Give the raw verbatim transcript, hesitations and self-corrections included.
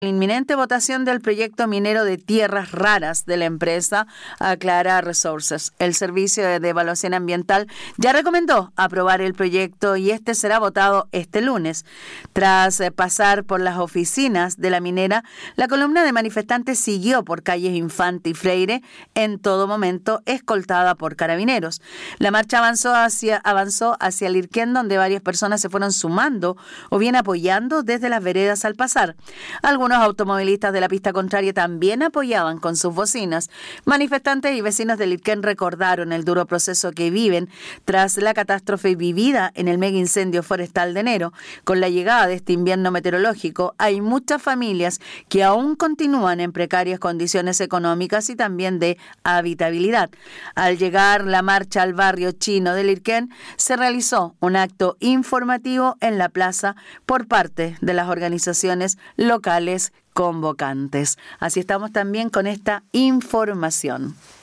La inminente votación del proyecto minero de tierras raras de la empresa Aclara Resources. El Servicio de Evaluación Ambiental ya recomendó aprobar el proyecto y este será votado este lunes. Tras pasar por las oficinas de la minera, la columna de manifestantes siguió por calles Infante y Freire, en todo momento escoltada por carabineros. La marcha avanzó hacia, avanzó hacia Lirquén, donde varias personas se fueron sumando o bien apoyando desde las veredas al pasar. Algunos Algunos automovilistas de la pista contraria también apoyaban con sus bocinas. Manifestantes y vecinos de Lirquén recordaron el duro proceso que viven tras la catástrofe vivida en el mega incendio forestal de enero. Con la llegada de este invierno meteorológico, hay muchas familias que aún continúan en precarias condiciones económicas y también de habitabilidad. Al llegar la marcha al barrio chino de Lirquén, se realizó un acto informativo en la plaza por parte de las organizaciones locales convocantes. Así estamos también con esta información.